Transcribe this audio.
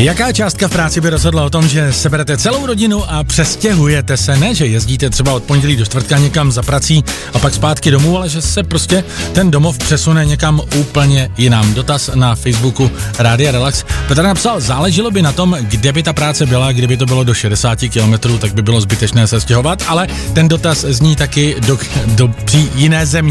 Jaká částka v práci by rozhodla o tom, že seberete celou rodinu a přestěhujete se? Ne, že jezdíte třeba od pondělí do čtvrtka někam za prací a pak zpátky domů, ale že se prostě ten domov přesune někam úplně jinam. Dotaz na Facebooku Rádia Relax. Petr napsal, záleželo by na tom, kde by ta práce byla, kdyby to bylo do 60 kilometrů, tak by bylo zbytečné se stěhovat, ale ten dotaz zní taky do jiné země.